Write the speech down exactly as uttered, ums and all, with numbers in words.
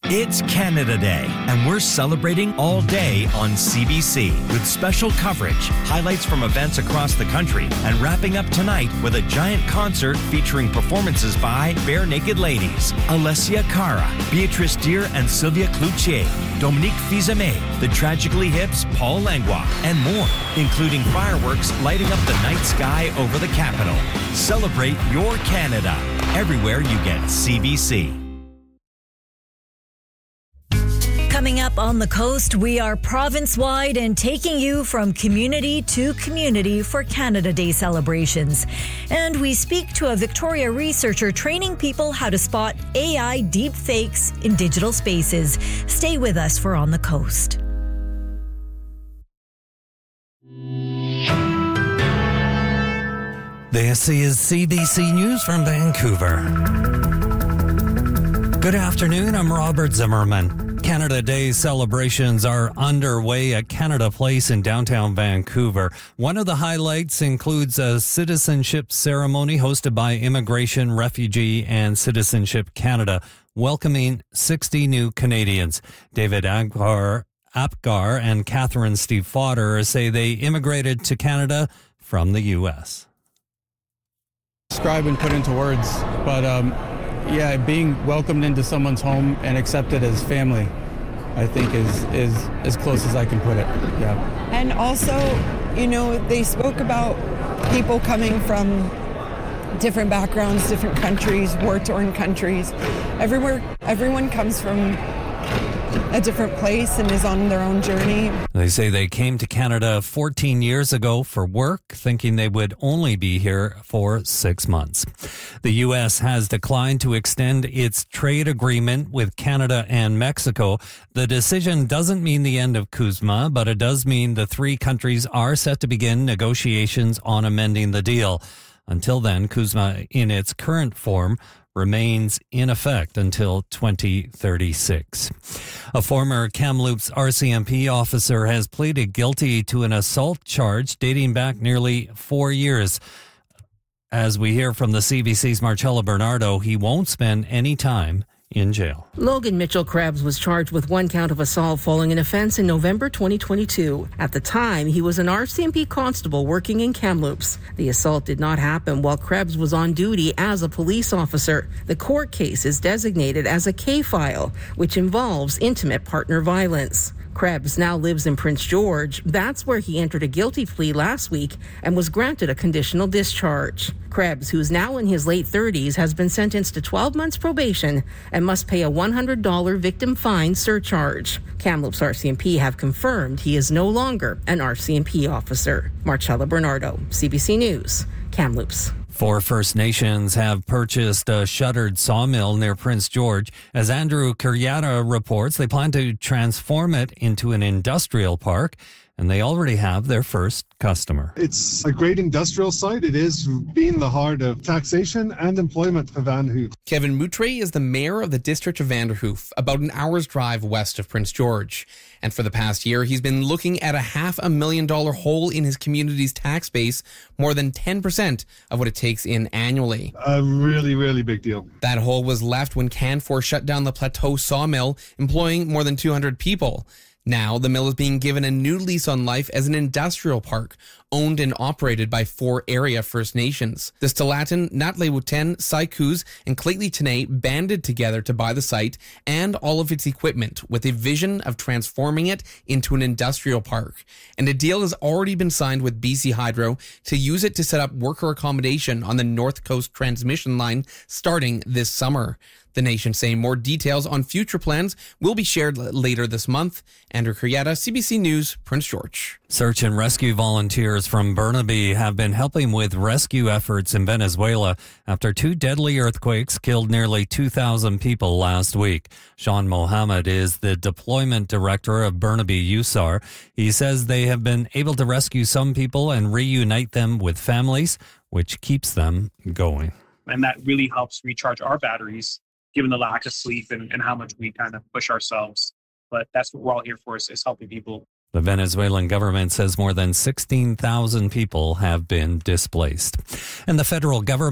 It's Canada Day, and we're celebrating all day on C B C with special coverage, highlights from events across the country, and wrapping up tonight with a giant concert featuring performances by Bare Naked Ladies, Alessia Cara, Beatrice Deer and Sylvia Cloutier, Dominique Fils-Aimé, the Tragically Hip's Paul Langlois, and more, including fireworks lighting up the night sky over the capital. Celebrate your Canada everywhere you get C B C. Coming up on the coast, we are province-wide and taking you from community to community for Canada Day celebrations. And we speak to a Victoria researcher training people how to spot A I deep fakes in digital spaces. Stay with us for On the Coast. This is C B C News from Vancouver. Good afternoon, I'm Robert Zimmerman. Canada Day celebrations are underway at Canada Place in downtown Vancouver. One of the highlights includes a citizenship ceremony hosted by Immigration, Refugee and Citizenship Canada, welcoming sixty new Canadians. David Apgar, Apgar and Catherine Stiefvater say they immigrated to Canada from the U S. Describe and put into words, but um, yeah, being welcomed into someone's home and accepted as family, I think is is as close as I can put it. Yeah. And also, you know, they spoke about people coming from different backgrounds, different countries, war-torn countries. Everywhere, everyone comes from a different place and is on their own journey. They say they came to Canada fourteen years ago for work, thinking they would only be here for six months. The U S has declined to extend its trade agreement with Canada and Mexico. The decision doesn't mean the end of CUSMA, but it does mean the three countries are set to begin negotiations on amending the deal. Until then, CUSMA in its current form remains in effect until twenty thirty-six. A former Kamloops R C M P officer has pleaded guilty to an assault charge dating back nearly four years. As we hear from the C B C's Marcella Bernardo, he won't spend any time in jail. Logan Mitchell Krebs was charged with one count of assault following an offense in November twenty twenty-two. At the time, he was an R C M P constable working in Kamloops. The assault did not happen while Krebs was on duty as a police officer. The court case is designated as a K-file, which involves intimate partner violence. Krebs now lives in Prince George. That's where he entered a guilty plea last week and was granted a conditional discharge. Krebs, who's now in his late thirties, has been sentenced to twelve months probation and must pay a one hundred dollars victim fine surcharge. Kamloops R C M P have confirmed he is no longer an R C M P officer. Marcella Bernardo, C B C News, Kamloops. Four First Nations have purchased a shuttered sawmill near Prince George. As Andrew Kuryata reports, they plan to transform it into an industrial park, and they already have their first customer. It's a great industrial site. It is being the heart of taxation and employment for Van Hoof. Kevin Moutre is the mayor of the district of Vanderhoof, about an hour's drive west of Prince George. And for the past year, he's been looking at a half a million dollar hole in his community's tax base, more than ten percent of what it takes in annually. A really, really big deal. That hole was left when Canfor shut down the Plateau sawmill, employing more than two hundred people. Now, the mill is being given a new lease on life as an industrial park, owned and operated by four area First Nations. The Stellatan, Natlewuten, Saikuz, and Clately Tene banded together to buy the site and all of its equipment with a vision of transforming it into an industrial park. And a deal has already been signed with B C Hydro to use it to set up worker accommodation on the North Coast transmission line starting this summer. The nation saying more details on future plans will be shared later this month. Andrew Kuryata, C B C News, Prince George. Search and rescue volunteers from Burnaby have been helping with rescue efforts in Venezuela after two deadly earthquakes killed nearly two thousand people last week. Sean Mohammed is the deployment director of Burnaby U S A R. He says they have been able to rescue some people and reunite them with families, which keeps them going. And that really helps recharge our batteries, given the lack of sleep and, and how much we kind of push ourselves. But that's what we're all here for, is, is helping people. The Venezuelan government says more than sixteen thousand people have been displaced. And the federal government